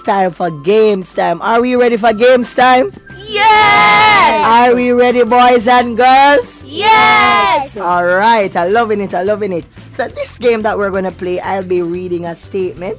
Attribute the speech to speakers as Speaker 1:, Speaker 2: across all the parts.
Speaker 1: Time for games time. Are we ready for games time?
Speaker 2: Yes!
Speaker 1: Are we ready, boys and girls?
Speaker 2: Yes!
Speaker 1: Alright, I'm loving it, I'm loving it. So this game that we're gonna play, I'll be reading a statement.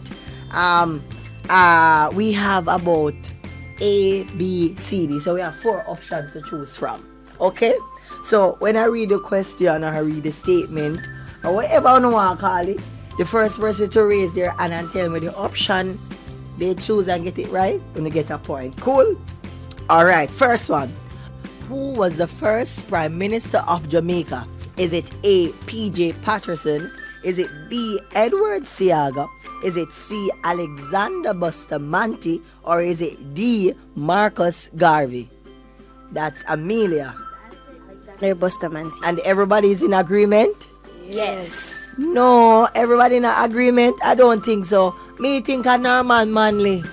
Speaker 1: We have about A, B, C, D. So we have 4 options to choose from. Okay? So when I read the question or I read the statement, or whatever you want to call it, the first person to raise their hand and tell me the option they choose and get it right, gonna get a point. Cool? Alright, first one. Who was the first Prime Minister of Jamaica? Is it A. P.J. Patterson? Is it B. Edward Seaga? Is it C. Alexander Bustamante? Or is it D. Marcus Garvey? That's Amelia.
Speaker 2: Alexander Bustamante.
Speaker 1: And everybody's in agreement?
Speaker 2: Yes.
Speaker 1: No, everybody in agreement? I don't think so. Me think a Norman Manley.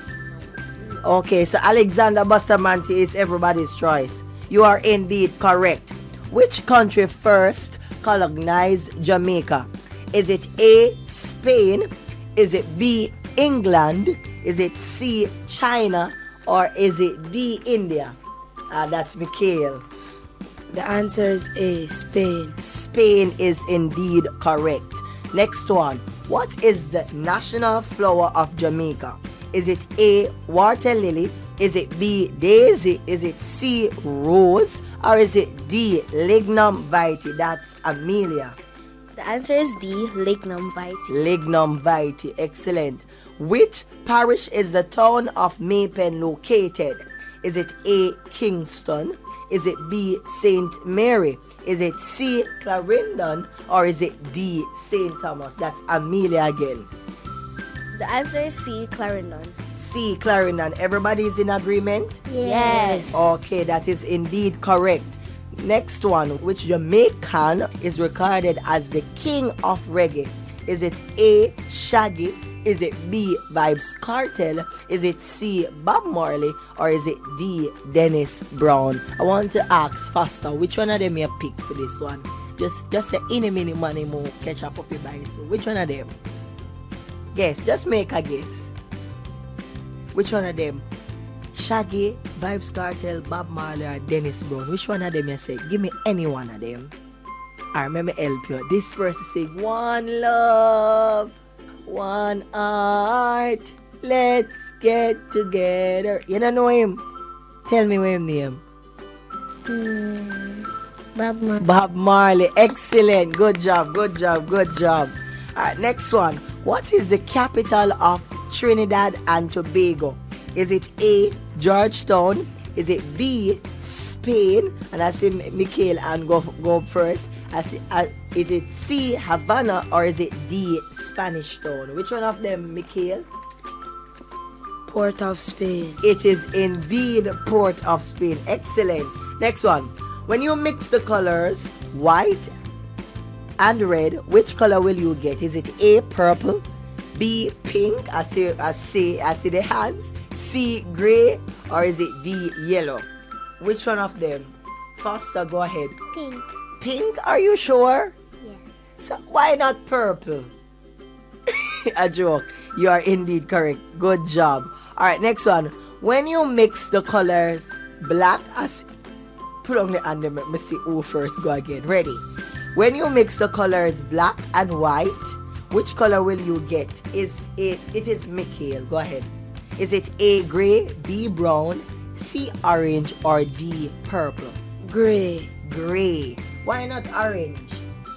Speaker 1: Okay, so Alexander Bustamante is everybody's choice. You are indeed correct. Which country first colonized Jamaica? Is it A, Spain? Is it B, England? Is it C, China? Or is it D, India? That's Mikhail.
Speaker 2: The answer is A, Spain.
Speaker 1: Spain is indeed correct. Next one. What is the national flower of Jamaica? Is it A, water lily? Is it B, daisy? Is it C, rose? Or is it D, lignum vitae? That's Amelia.
Speaker 2: The answer is D, lignum vitae.
Speaker 1: Lignum vitae. Excellent. Which parish is the town of Maypen located? Is it A, Kingston? Is it B, St. Mary? Is it C, Clarendon? Or is it D, St. Thomas? That's Amelia again.
Speaker 2: The answer is C, Clarendon.
Speaker 1: C, Clarendon. Everybody is in agreement?
Speaker 2: Yes.
Speaker 1: Okay, that is indeed correct. Next one. Which Jamaican is regarded as the king of reggae? Is it A, Shaggy? Is it B, Vybz Kartel? Is it C, Bob Marley? Or is it D, Dennis Brown? I want to ask faster, which one of them you pick for this one? Just say any minute money more catch up your bike. So which one of them? Guess, just make a guess. Which one of them? Shaggy, Vybz Kartel, Bob Marley, or Dennis Brown? Which one of them you say? Give me any one of them. I remember help you. This person saying one love, one heart, let's get together. You don't know him? Tell me what his name.
Speaker 2: Bob Marley.
Speaker 1: Bob Marley. Excellent. Good job, good job, good job. Alright, next one. What is the capital of Trinidad and Tobago? Is it A, Georgetown? Is it B, Spain? And I see Mikhail and go first. Is it C, Havana? Or is it D, Spanish Town? Which one of them, Mikhail?
Speaker 2: Port of Spain.
Speaker 1: It is indeed Port of Spain. Excellent. Next one. When you mix the colors white and red, which color will you get? Is it A, purple? B, pink? I see the hands. C, gray? Or is it D, yellow? Which one of them? Faster, go ahead.
Speaker 2: Pink.
Speaker 1: Pink? Are you sure?
Speaker 2: Yeah.
Speaker 1: So why not purple? A joke. You are indeed correct. Good job. Alright, next one. When you mix the colors black as... Put on the hand, let me see who first. Go again. Ready? When you mix the colors black and white, which color will you get? It is Mikhail. Go ahead. Is it A, gray, B, brown, C, orange, or D, purple?
Speaker 2: Gray.
Speaker 1: Gray. Why not orange?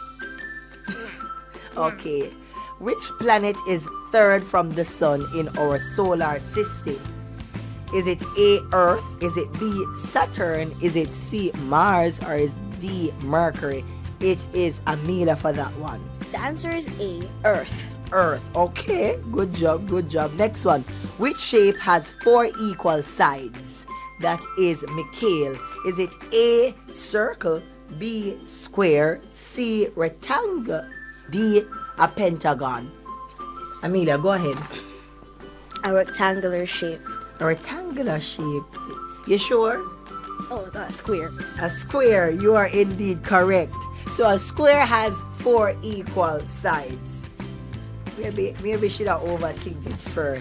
Speaker 1: Okay. Which planet is third from the sun in our solar system? Is it A, Earth? Is it B, Saturn? Is it C, Mars? Or is D, Mercury? It is Amelia for that one.
Speaker 2: The answer is A, Earth.
Speaker 1: Earth. Okay, good job, good job. Next one. Which shape has 4 equal sides? That is Mikhail. Is it A, circle, B, square, C, rectangle, D, a pentagon? Amelia, go ahead.
Speaker 2: A rectangular shape.
Speaker 1: A rectangular shape. You sure?
Speaker 2: Oh, a square.
Speaker 1: A square. You are indeed correct. So a square has 4 equal sides. Maybe should have overthink it first.